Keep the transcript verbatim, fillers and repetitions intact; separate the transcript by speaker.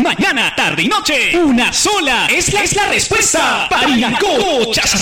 Speaker 1: Mañana, tarde y noche, una sola es la, es la respuesta. Parinacó.